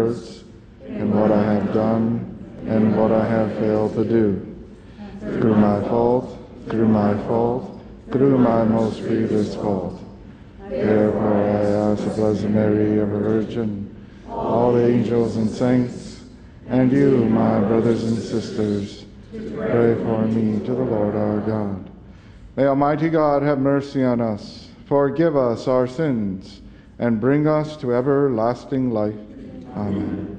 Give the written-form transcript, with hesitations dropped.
words, in what I have done, and what I have failed to do. Through my fault, through my most grievous fault. Therefore I ask the Blessed Mary, ever Virgin, all the angels and saints, and you, my brothers and sisters, to pray for me to the Lord our God. May Almighty God have mercy on us, forgive us our sins, and bring us to everlasting life. Amen.